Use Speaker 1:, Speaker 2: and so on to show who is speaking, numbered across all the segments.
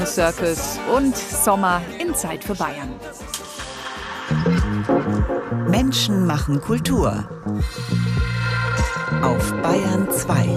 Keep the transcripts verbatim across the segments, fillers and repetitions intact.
Speaker 1: Circus und Sommer in Zeit für Bayern.
Speaker 2: Menschen machen Kultur. Auf Bayern zwei.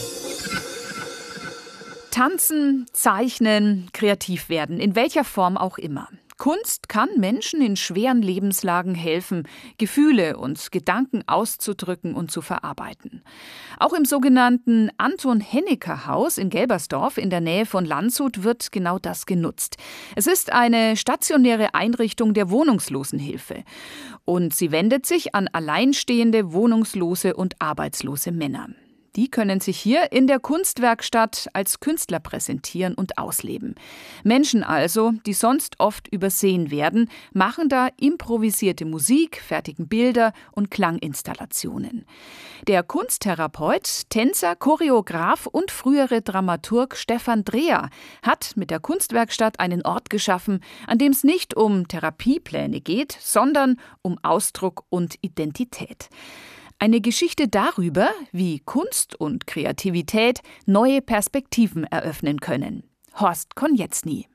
Speaker 1: Tanzen, zeichnen, kreativ werden, in welcher Form auch immer. Kunst kann Menschen in schweren Lebenslagen helfen, Gefühle und Gedanken auszudrücken und zu verarbeiten. Auch im sogenannten Anton-Hennecker-Haus in Gelbersdorf in der Nähe von Landshut wird genau das genutzt. Es ist eine stationäre Einrichtung der Wohnungslosenhilfe. Und sie wendet sich an alleinstehende, wohnungslose und arbeitslose Männer. Die können sich hier in der Kunstwerkstatt als Künstler präsentieren und ausleben. Menschen also, die sonst oft übersehen werden, machen da improvisierte Musik, fertigen Bilder und Klanginstallationen. Der Kunsttherapeut, Tänzer, Choreograf und frühere Dramaturg Stefan Dreher hat mit der Kunstwerkstatt einen Ort geschaffen, an dem es nicht um Therapiepläne geht, sondern um Ausdruck und Identität. Eine Geschichte darüber, wie Kunst und Kreativität neue Perspektiven eröffnen können. Horst Konietzny.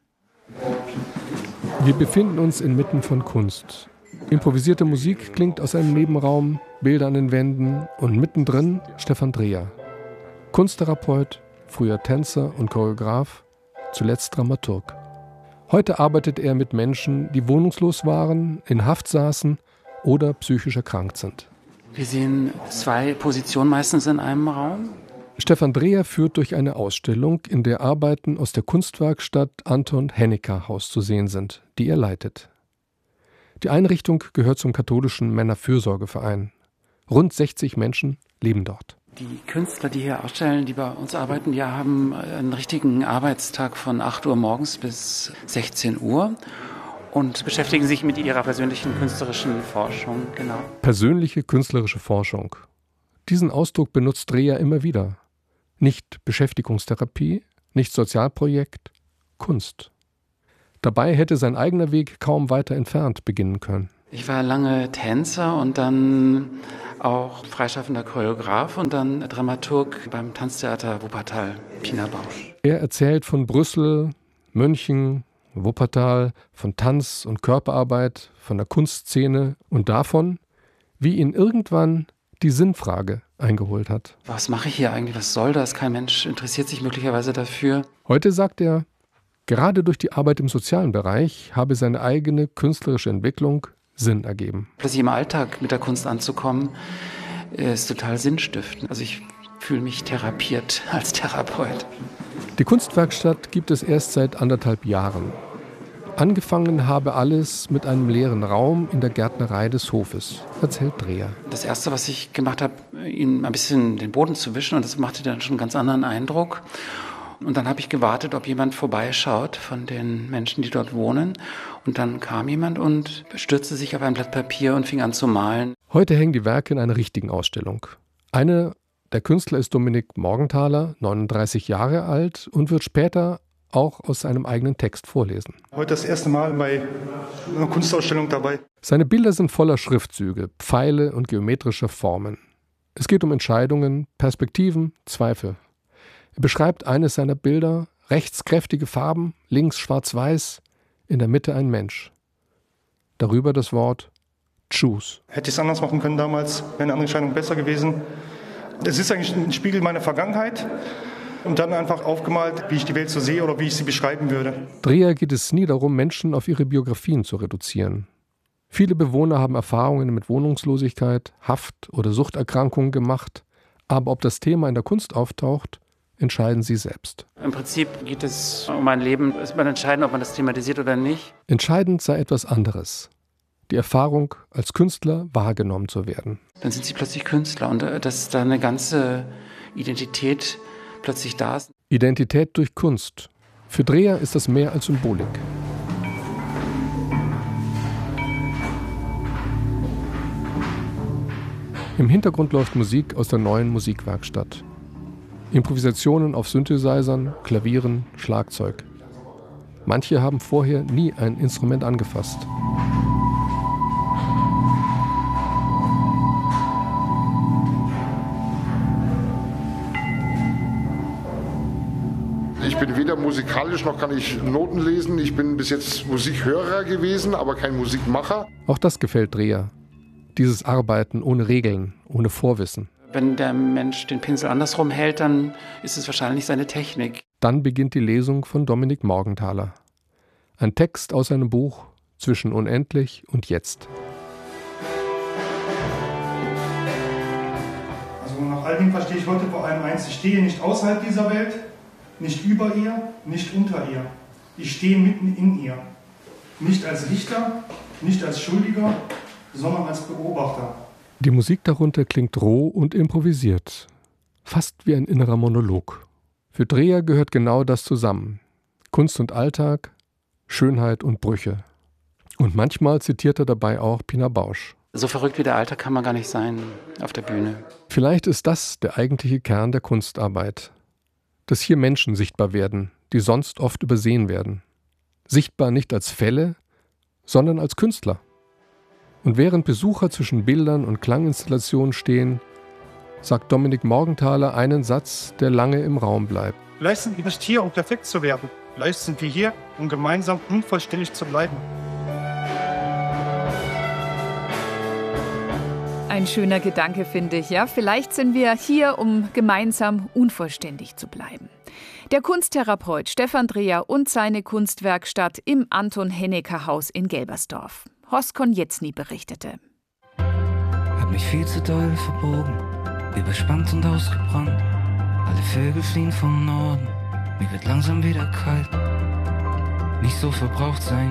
Speaker 3: Wir befinden uns inmitten von Kunst. Improvisierte Musik klingt aus einem Nebenraum, Bilder an den Wänden und mittendrin Stefan Dreher. Kunsttherapeut, früher Tänzer und Choreograf, zuletzt Dramaturg. Heute arbeitet er mit Menschen, die wohnungslos waren, in Haft saßen oder psychisch erkrankt sind.
Speaker 4: Wir sehen zwei Positionen meistens in einem Raum.
Speaker 3: Stefan Dreher führt durch eine Ausstellung, in der Arbeiten aus der Kunstwerkstatt Anton-Hennecker-Haus zu sehen sind, die er leitet. Die Einrichtung gehört zum katholischen Männerfürsorgeverein. Rund sechzig Menschen leben dort.
Speaker 4: Die Künstler, die hier ausstellen, die bei uns arbeiten, die haben einen richtigen Arbeitstag von acht Uhr morgens bis sechzehn Uhr. Und beschäftigen sich mit ihrer persönlichen künstlerischen Forschung, genau.
Speaker 3: Persönliche künstlerische Forschung. Diesen Ausdruck benutzt Dreher immer wieder. Nicht Beschäftigungstherapie, nicht Sozialprojekt, Kunst. Dabei hätte sein eigener Weg kaum weiter entfernt beginnen können.
Speaker 4: Ich war lange Tänzer und dann auch freischaffender Choreograf und dann Dramaturg beim Tanztheater Wuppertal, Pina Bausch.
Speaker 3: Er erzählt von Brüssel, München, Wuppertal, von Tanz- und Körperarbeit, von der Kunstszene und davon, wie ihn irgendwann die Sinnfrage eingeholt hat.
Speaker 4: Was mache ich hier eigentlich? Was soll das? Kein Mensch interessiert sich möglicherweise dafür.
Speaker 3: Heute sagt er, gerade durch die Arbeit im sozialen Bereich habe seine eigene künstlerische Entwicklung Sinn ergeben.
Speaker 4: Plötzlich im Alltag mit der Kunst anzukommen, ist total sinnstiftend. Also ich fühle mich therapiert als Therapeut.
Speaker 3: Die Kunstwerkstatt gibt es erst seit anderthalb Jahren. Angefangen habe alles mit einem leeren Raum in der Gärtnerei des Hofes, erzählt Dreher.
Speaker 4: Das Erste, was ich gemacht habe, ihm ein bisschen den Boden zu wischen, und das machte dann schon einen ganz anderen Eindruck. Und dann habe ich gewartet, ob jemand vorbeischaut von den Menschen, die dort wohnen. Und dann kam jemand und stürzte sich auf ein Blatt Papier und fing an zu malen.
Speaker 3: Heute hängen die Werke in einer richtigen Ausstellung. Eine Der Künstler ist Dominik Morgenthaler, neununddreißig Jahre alt und wird später auch aus seinem eigenen Text vorlesen.
Speaker 5: Heute das erste Mal bei einer Kunstausstellung dabei.
Speaker 3: Seine Bilder sind voller Schriftzüge, Pfeile und geometrischer Formen. Es geht um Entscheidungen, Perspektiven, Zweifel. Er beschreibt eines seiner Bilder, rechts kräftige Farben, links schwarz-weiß, in der Mitte ein Mensch. Darüber das Wort Choose.
Speaker 5: Hätte ich es anders machen können damals, wäre eine andere Entscheidung besser gewesen. Es ist eigentlich ein Spiegel meiner Vergangenheit und dann einfach aufgemalt, wie ich die Welt so sehe oder wie ich sie beschreiben würde.
Speaker 3: Dreher geht es nie darum, Menschen auf ihre Biografien zu reduzieren. Viele Bewohner haben Erfahrungen mit Wohnungslosigkeit, Haft- oder Suchterkrankungen gemacht, aber ob das Thema in der Kunst auftaucht, entscheiden sie selbst.
Speaker 4: Im Prinzip geht es um ein Leben, es man entscheiden, ob man das thematisiert oder nicht.
Speaker 3: Entscheidend sei etwas anderes. Die Erfahrung, als Künstler wahrgenommen zu werden.
Speaker 4: Dann sind sie plötzlich Künstler und dass da eine ganze Identität plötzlich da ist.
Speaker 3: Identität durch Kunst. Für Dreher ist das mehr als Symbolik. Im Hintergrund läuft Musik aus der neuen Musikwerkstatt. Improvisationen auf Synthesizern, Klavieren, Schlagzeug. Manche haben vorher nie ein Instrument angefasst.
Speaker 6: Ich bin weder musikalisch noch kann ich Noten lesen. Ich bin bis jetzt Musikhörer gewesen, aber kein Musikmacher.
Speaker 3: Auch das gefällt Dreher. Dieses Arbeiten ohne Regeln, ohne Vorwissen.
Speaker 4: Wenn der Mensch den Pinsel andersrum hält, dann ist es wahrscheinlich seine Technik.
Speaker 3: Dann beginnt die Lesung von Dominik Morgenthaler. Ein Text aus seinem Buch Zwischen Unendlich und Jetzt.
Speaker 5: Also nach all dem verstehe ich heute vor allem eins: Ich stehe nicht außerhalb dieser Welt, nicht über ihr, nicht unter ihr. Ich stehe mitten in ihr. Nicht als Richter, nicht als Schuldiger, sondern als Beobachter.
Speaker 3: Die Musik darunter klingt roh und improvisiert. Fast wie ein innerer Monolog. Für Dreher gehört genau das zusammen. Kunst und Alltag, Schönheit und Brüche. Und manchmal zitiert er dabei auch Pina Bausch.
Speaker 4: So verrückt wie der Alltag kann man gar nicht sein auf der Bühne.
Speaker 3: Vielleicht ist das der eigentliche Kern der Kunstarbeit. Dass hier Menschen sichtbar werden, die sonst oft übersehen werden. Sichtbar nicht als Fälle, sondern als Künstler. Und während Besucher zwischen Bildern und Klanginstallationen stehen, sagt Dominik Morgenthaler einen Satz, der lange im Raum bleibt.
Speaker 5: Vielleicht sind wir nicht hier, um perfekt zu werden. Vielleicht sind wir hier, um gemeinsam unvollständig zu bleiben.
Speaker 1: Ein schöner Gedanke, finde ich. Ja, vielleicht sind wir hier, um gemeinsam unvollständig zu bleiben. Der Kunsttherapeut Stefan Dreher und seine Kunstwerkstatt im Anton-Hennecker-Haus in Gelbersdorf. Horst Konietzny berichtete.
Speaker 7: Hab mich viel zu doll verbogen, überspannt und ausgebrannt. Alle Vögel fliehen vom Norden, mir wird langsam wieder kalt. Nicht so verbraucht sein